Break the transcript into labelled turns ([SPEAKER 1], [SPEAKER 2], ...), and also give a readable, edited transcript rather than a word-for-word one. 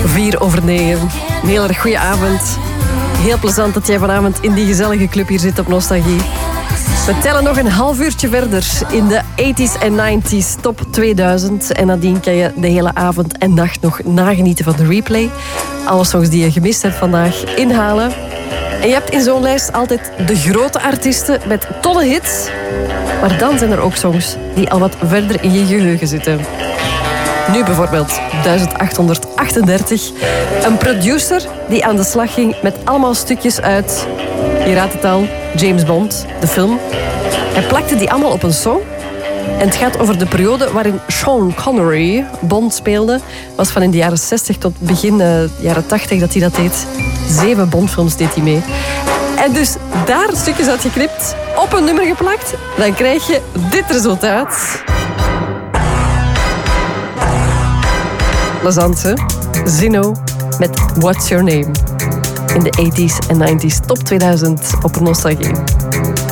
[SPEAKER 1] 9:04. Een heel erg goede avond. Heel plezant dat jij vanavond in die gezellige club hier zit op Nostalgie. We tellen nog een half uurtje verder in de 80s en 90s top 2000. En nadien kan je de hele avond en nacht nog nagenieten van de replay. Alle songs die je gemist hebt vandaag inhalen. En je hebt in zo'n lijst altijd de grote artiesten met tolle hits. Maar dan zijn er ook songs die al wat verder in je geheugen zitten. Nu bijvoorbeeld 1838. Een producer die aan de slag ging met allemaal stukjes uit, je raadt het al, James Bond, de film. Hij plakte die allemaal op een song. En het gaat over de periode waarin Sean Connery Bond speelde. Was van in de jaren 60 tot begin jaren 80 dat hij dat deed. 7 Bondfilms deed hij mee. En dus daar stukjes uitgeknipt, op een nummer geplakt. Dan krijg je dit resultaat. Plezant, hè? Zinno met What's Your Name. In de 80s en 90s top 2000 op Nostalgie.